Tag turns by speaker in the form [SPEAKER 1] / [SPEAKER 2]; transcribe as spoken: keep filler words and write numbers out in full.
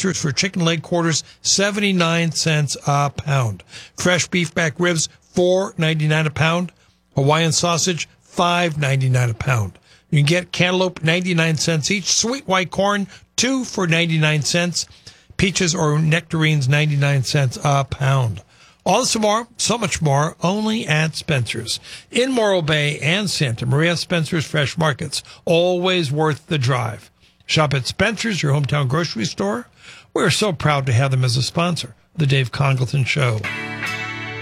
[SPEAKER 1] Spencer's for chicken leg quarters, seventy-nine cents a pound. Fresh beef back ribs, four ninety-nine a pound. Hawaiian sausage, five ninety-nine a pound. You can get cantaloupe, ninety-nine cents each. Sweet white corn, two for ninety-nine cents. Peaches or nectarines, ninety-nine cents a pound. All this and more, so much more, only at Spencer's. In Morro Bay and Santa Maria, Spencer's Fresh Markets, always worth the drive. Shop at Spencer's, your hometown grocery store. We're so proud to have them as a sponsor of the Dave Congleton Show.